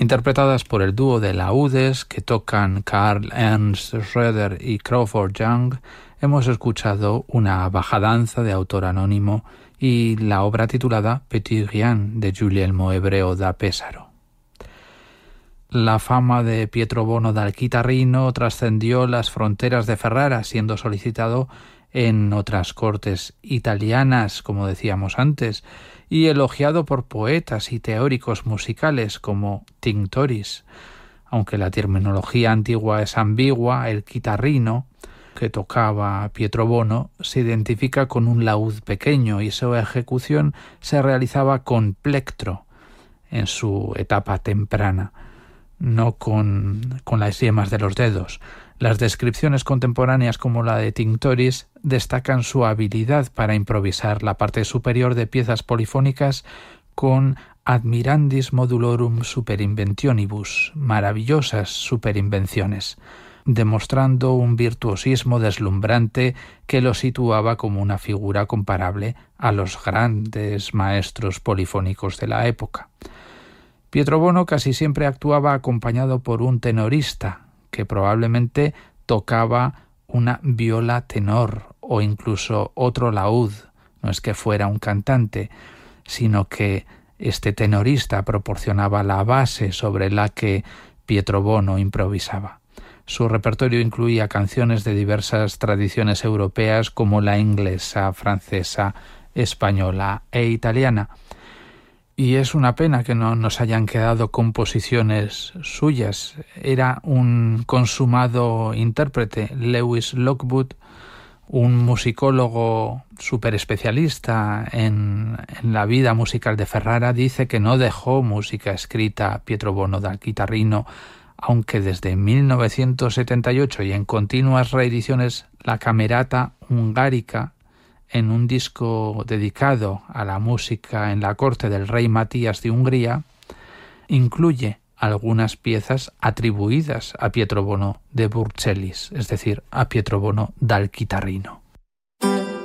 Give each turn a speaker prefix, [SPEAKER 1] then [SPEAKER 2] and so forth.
[SPEAKER 1] Interpretadas por el dúo de laúdes que tocan Karl Ernst Schröder y Crawford Young, hemos escuchado una bajadanza de autor anónimo y la obra titulada Petit Rien de Guglielmo Hebreo da Pesaro. La fama de Pietro Bono dal Chitarrino trascendió las fronteras de Ferrara, siendo solicitado en otras cortes italianas, como decíamos antes, y elogiado por poetas y teóricos musicales como Tintoris. Aunque la terminología antigua es ambigua, el chitarrino que tocaba Pietro Bono se identifica con un laúd pequeño y su ejecución se realizaba con plectro en su etapa temprana, no con las yemas de los dedos. Las descripciones contemporáneas como la de Tintoris destacan su habilidad para improvisar la parte superior de piezas polifónicas con admirandis modulorum superinventionibus, maravillosas superinvenciones, demostrando un virtuosismo deslumbrante que lo situaba como una figura comparable a los grandes maestros polifónicos de la época. Pietro Bono casi siempre actuaba acompañado por un tenorista, que probablemente tocaba una viola tenor o incluso otro laúd. No es que fuera un cantante, sino que este tenorista proporcionaba la base sobre la que Pietro Bono improvisaba. Su repertorio incluía canciones de diversas tradiciones europeas como la inglesa, francesa, española e italiana. Y es una pena que no nos hayan quedado composiciones suyas. Era un consumado intérprete. Lewis Lockwood, un musicólogo súper especialista en la vida musical de Ferrara, dice que no dejó música escrita a Pietro Bono dal Chitarrino, aunque desde 1978 y en continuas reediciones la Camerata Ungarica, en un disco dedicado a la música en la corte del rey Matías de Hungría, incluye algunas piezas atribuidas a Pietro Bono de Burcelis, es decir, a Pietro Bono dal Chitarrino.